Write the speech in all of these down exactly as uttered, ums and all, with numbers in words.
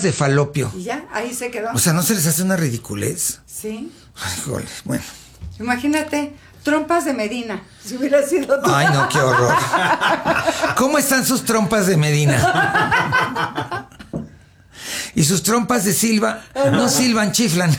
de falopio. Y ya, ahí se quedó. O sea, ¿no se les hace una ridiculez? Sí. Ay, jole, bueno. Imagínate, trompas de Medina, si hubiera sido tú. Ay, no, qué horror. ¿Cómo están sus trompas de Medina? Y sus trompas de Silva, no silban, chiflan.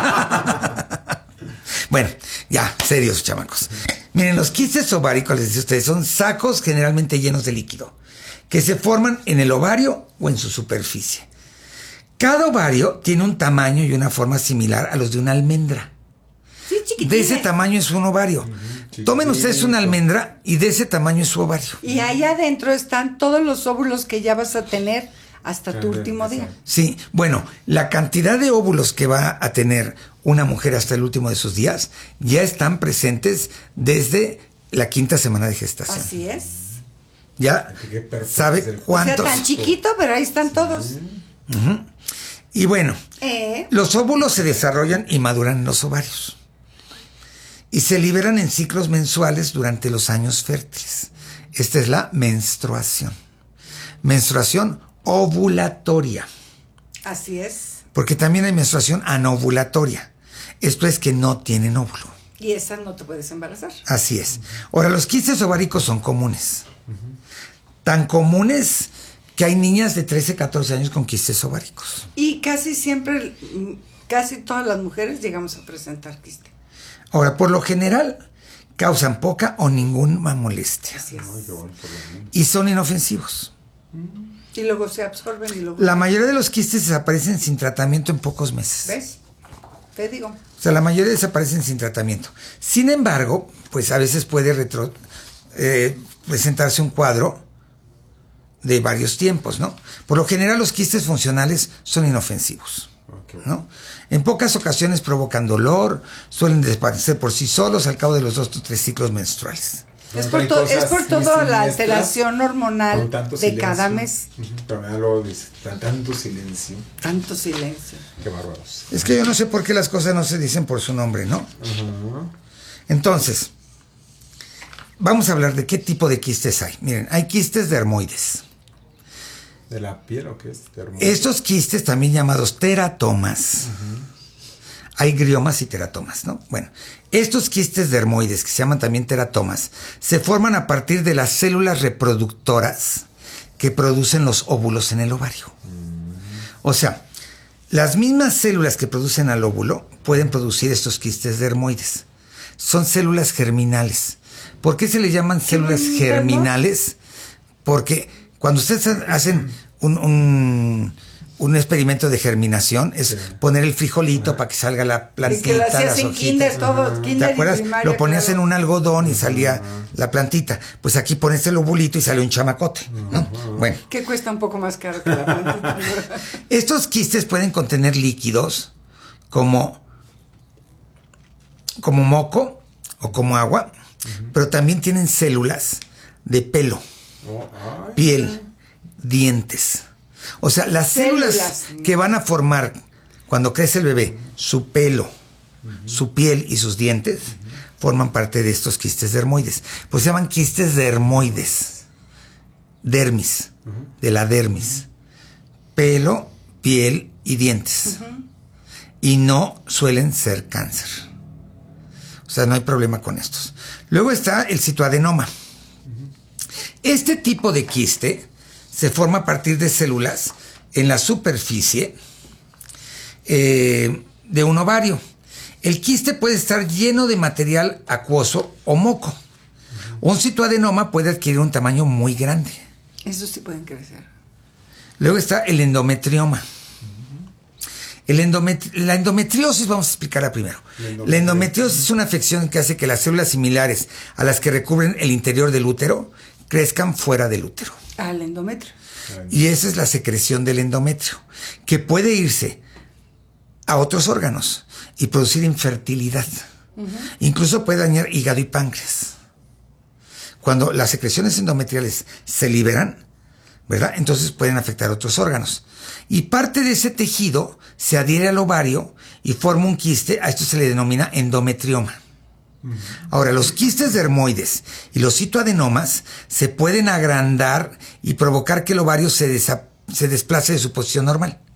Bueno, ya, serios, chamacos. Miren, los quistes ováricos, les decía a ustedes, son sacos generalmente llenos de líquido, que se forman en el ovario o en su superficie. Cada ovario tiene un tamaño y una forma similar a los de una almendra. Sí, chiquitín. De ese tamaño es un ovario. Uh-huh. Tomen ustedes una almendra y de ese tamaño es su ovario. Y ahí adentro están todos los óvulos que ya vas a tener hasta tu último día. Sí, bueno, la cantidad de óvulos que va a tener una mujer hasta el último de sus días ya están presentes desde la quinta semana de gestación. Así es. Ya sabe cuántos. O sea, tan chiquito, pero ahí están todos. Uh-huh. Y bueno, ¿Eh? los óvulos se desarrollan y maduran en los ovarios. Y se liberan en ciclos mensuales durante los años fértiles. Esta es la menstruación. Menstruación ovulatoria. Así es. Porque también hay menstruación anovulatoria. Esto es que no tienen óvulo. Y esa no te puedes embarazar. Así es. Ahora, los quistes ováricos son comunes. Uh-huh. Tan comunes que hay niñas de trece, catorce años con quistes ováricos. Y casi siempre, casi todas las mujeres llegamos a presentar quiste. Ahora, por lo general, causan poca o ninguna molestia. Así es. Y son inofensivos. Y luego se absorben y luego... La mayoría de los quistes desaparecen sin tratamiento en pocos meses. ¿Ves? Te digo. O sea, la mayoría desaparecen sin tratamiento. Sin embargo, pues a veces puede retro, eh, presentarse un cuadro de varios tiempos, ¿no? Por lo general, los quistes funcionales son inofensivos, okay, ¿no? En pocas ocasiones provocan dolor, suelen desaparecer por sí solos al cabo de los dos o tres ciclos menstruales. Es por, to, es por toda la alteración hormonal de silencio. Cada mes. Uh-huh. Pero me luego dice, tanto silencio. Tanto silencio. Qué bárbaros. Es que yo no sé por qué las cosas no se dicen por su nombre, ¿no? Uh-huh. Entonces, vamos a hablar de qué tipo de quistes hay. Miren, hay quistes dermoides. ¿De la piel o qué es? Estos quistes, también llamados teratomas. Uh-huh. Hay griomas y teratomas, ¿no? Bueno, estos quistes dermoides, que se llaman también teratomas, se forman a partir de las células reproductoras que producen los óvulos en el ovario. Uh-huh. O sea, las mismas células que producen al óvulo pueden producir estos quistes dermoides. Son células germinales. ¿Por qué se les llaman células germinales? Porque cuando ustedes hacen un, un, un experimento de germinación, es sí. poner el frijolito, ajá, para que salga la plantita, y que lo hacías en kinder, todo, kinder ¿te acuerdas? Primaria, lo ponías claro. en un algodón y salía ajá. la plantita. Pues aquí pones el ovulito y sale un chamacote, ¿no? Ajá. Bueno. Que cuesta un poco más caro que la plantita. Estos quistes pueden contener líquidos como, como moco o como agua, uh-huh, pero también tienen células de pelo, oh, piel, dientes. O sea, las células, células que van a formar cuando crece el bebé, su pelo, uh-huh, su piel y sus dientes, uh-huh, forman parte de estos quistes dermoides. Pues se llaman quistes dermoides. Dermis, uh-huh, de la dermis. Pelo, piel y dientes. Uh-huh. Y no suelen ser cáncer. O sea, no hay problema con estos. Luego está el citoadenoma. Uh-huh. Este tipo de quiste se forma a partir de células en la superficie eh, de un ovario. El quiste puede estar lleno de material acuoso o moco. Uh-huh. Un citoadenoma puede adquirir un tamaño muy grande. Esos sí pueden crecer. Luego está el endometrioma. Uh-huh. El endometri- la endometriosis, vamos a explicarla primero. La endometriosis. la endometriosis es una afección que hace que las células similares a las que recubren el interior del útero crezcan fuera del útero. Al endometrio. Y esa es la secreción del endometrio, que puede irse a otros órganos y producir infertilidad. Uh-huh. Incluso puede dañar hígado y páncreas. Cuando las secreciones endometriales se liberan, ¿verdad? Entonces pueden afectar otros órganos. Y parte de ese tejido se adhiere al ovario y forma un quiste. A esto se le denomina endometrioma. Ahora, los quistes dermoides y los citoadenomas se pueden agrandar y provocar que el ovario se, desa- se desplace de su posición normal.